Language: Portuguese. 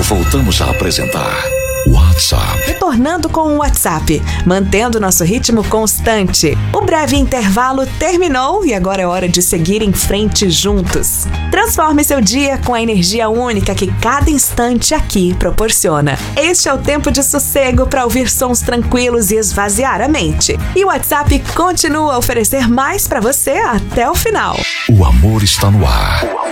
Voltamos a apresentar WhatsApp. Retornando com o WhatsApp, mantendo nosso ritmo constante. O breve intervalo terminou e agora é hora de seguir em frente juntos. Transforme seu dia com a energia única que cada instante aqui proporciona. Este é o tempo de sossego para ouvir sons tranquilos e esvaziar a mente. E o WhatsApp continua a oferecer mais para você até o final. O amor está no ar.